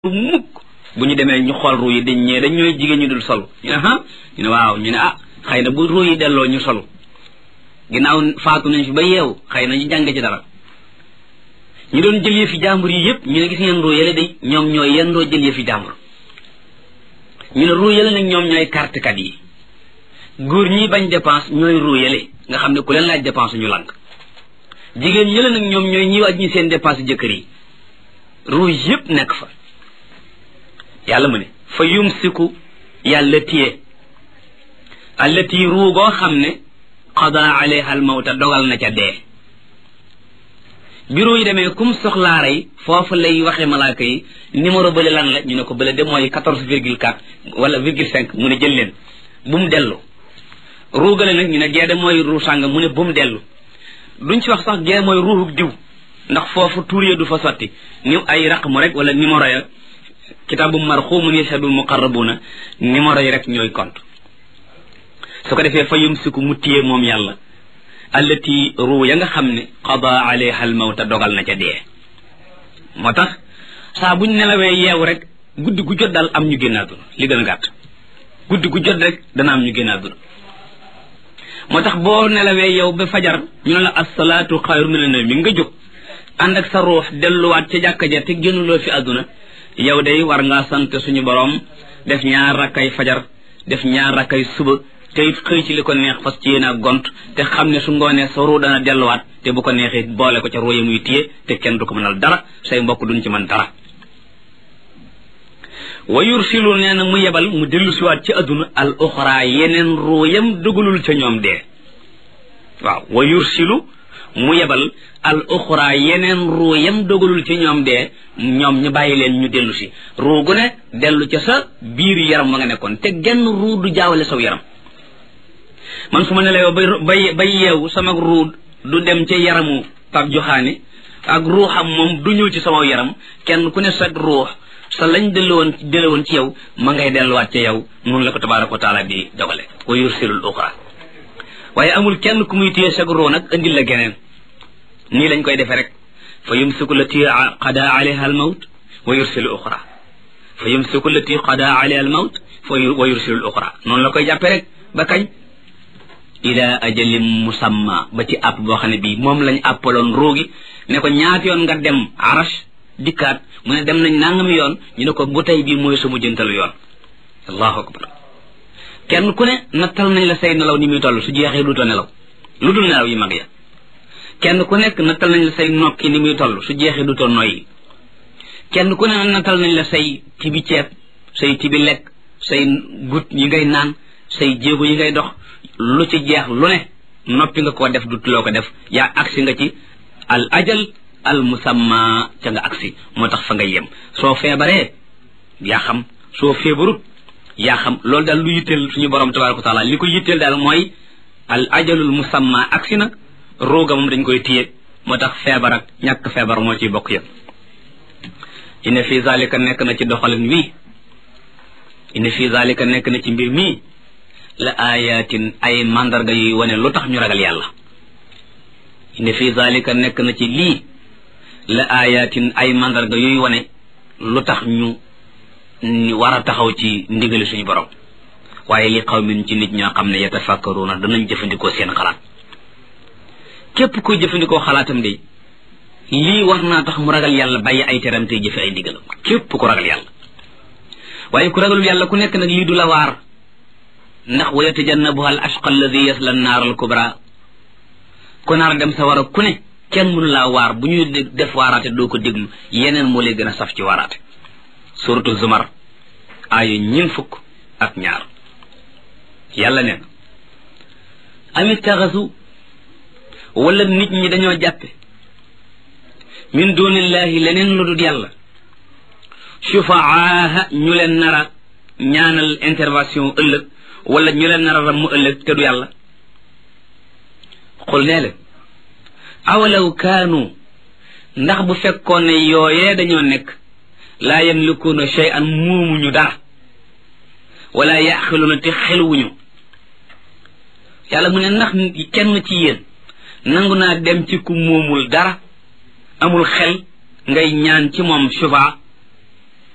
mukk bu ñu demee ñu xool ruu yi dañ ñee dañ ñooy jigéen ñu dul sol ñu ne ñu ne waaw ñu ne xëy na bu ruu yi delloo ñu sol ginnaaw faatu nañ fi ba yeewu xëy na ñu jàng ci dara ñu doon jël yëfi jàmbur yi yëpp ñu ne gis ngeen ruu yële day ñoom ñooy yendoo jël yëfi jàmbur ñu ne ruu yële nag ñoom ñooy kartekat yi góor ñi bañ dépense ñooy ruu yële nga xam ne ku leen laaj dépense ñu lànk jigéen yële nag ñoom ñooy ñi wàññi seen dépense jëkkër yi ruu yëpp nekk fa yàlla mu ne fa yumsiku yàlla téye allati ruu goo xam ne qada alayha al mawta dogal na ca dee bureau yi demee kum soxlaa rey foofu lay waxe malaaka yi numéro bële lan la ñu ne ko bële de mooy 14,4 wala 0,5 mu ne jël leen bu mu dellu ruugale nag ñu ne gee de mooy ruu sàng mu ne bu mu dellu duñ ci wax sax gee mooy ruuxu diw ndax foofu tuur ya du fa sotti ni ay raqmu rek wala numéro ya kitaabu marxumun yashhadul muqarrabuna numéro yi rek ñooy compte su ko defee fa yumsiku mu téye moom yàlla allati ruu ya nga xam ne qada alayha al mawta dogal na ca dee moo tax saa buñ nelawee yeewu rek guddi gu jot daal am ñu génn àdduna li gën a gàtt guddi gu jot rek dana am ñu génn àdduna moo tax boo nelawee yow ba fajar ñu ne la as-salaatu xayru mina nawm nga jóg ànd ak sa ruux delluwaat ca jàkka ja te génnuloo fi àdduna yow day war ngaa sant suñu borom def ñaar rakkay fajar def ñaar rakkay suba te it xëy ci li ko neex fas ci yéen a gont te xam ne su ngoonee sa ruu dana delluwaat te bu ko neexee boole ko ca ruu ya muy téye te kenn du ko mënal dara say mbokk duñ ci mën dara wa yursilu nee na mu yebal mu dellu siwaat ci adduna al uxra yeneen ruu yam dugalul ca ñoom dee waaw wa yursilu mu yebal al uxra yeneen ruu yam dogalul ci ñoom dee ñoom ñu bàyyi leen ñu dellu si ruu gu ne dellu ca sa biir yaram ma nga nekkoon te genn ruu du jaawale saw yaram man su ma ne la yow bay yeewu sama ruu du dem ca yaramu Pape Joxaane ak ruuxam moom du ñëw ci sama yaram kenn ku ne sa ruux sa lañ delluwoon ci yow ma ngay delluwaat ca yow noonu la ko tabaaraka wa taala di dogale wa yursilul uxra waaye amul kenn ku muy téye sa ruu nag indil la geneen nii lañ koy defee rek fa yumsiku lati qada alayha al mawt wa yursilu uxra fa yumsiku lati qada alayha al mawt wa yursilu uxra noonu la koy jàppe rek ba kañ ila ajalin musamma ba ci àpp boo xam ne bii moom lañ àppaloon ruugi ne ko ñaata yoon nga dem arash dikkaat mu ne dem nañ nangami yoon ñu ne ko bu tey bii mooy sa mujjantalu yoon allahu akbar kenn ku ne nattal nañ la say nelaw ni muy toll su jeexee duutoo nelaw lu dul nelaw yi mag ya kenn ku nekk nattal nañ la say nokki ni muy toll su jeexee duutoo noyyi kenn ku ne nattal nañ la say tibi ceeb say tibi lekk say gut yi ngay naan say jéego yi ngay dox lu ci jeex lu ne noppi nga koo def dutuloo ko def yaa agsi nga ci al ajal al musamma ca nga agsi moo tax fa nga yem soo feebaree yaa xam soo feebarut yaa xam loolu daal lu yitteel suñu borom tabaraka wa taala li ko yitteel daal mooy al ajalul musamma agsi na rooga moom dañ koy téye moo tax feebar ak ñàkk feebar moo ciy bokk yëpp inna fi zalika nekk na ci doxalin wii inna fi zalika nekk na ci mbir mii la ayatin ay mandarga yuy wane lu tax ñu ragal yàlla inna fi zalika nekk na ci lii la ayatin ay mandarga yuy wane lu tax ñu war a taxaw ci ndigali suñu borom waaye li qawmin ci nit ñoo xam ne yatafakkaruna danañ jëfandikoo seen xalaat képp koy jëfandikoo xalaatam de lii war naa tax mu ragal yàlla bàyyi ay teram tey jëfe ay ndigalam képp ku ragal yàlla waaye ku ragalul yàlla ku nekk nag lii du la waar ndax wa yatajannabuha al ashqa alladi yasla an-naar al kubra ku naar dem sa war a ku ne kenn mënu laa waar bu ñuy def waaraate doo ko déglu yeneen moo lay gën a saf ci waaraate suratu zumar aaya 42 yàlla neen am ittaxasu wala nit ñi dañoo jàppe min dunillahi leneen lu dul yàlla shufaaha ñu leen nara ñaanal intervention ëllëg wala ñu leen nara ramm ëllëg te du yàlla xul nee leen awalaw kaanu ndax bu fekkoon ne yooyee dañoo nekk laa yamlikuuna shay'an muumuñu dara wala yaxiluuna te xelwuñu yàlla mu ne ndax kenn ci yéen nangu naa dem ci ku moomul dara amul xel ngay ñaan ci moom sufa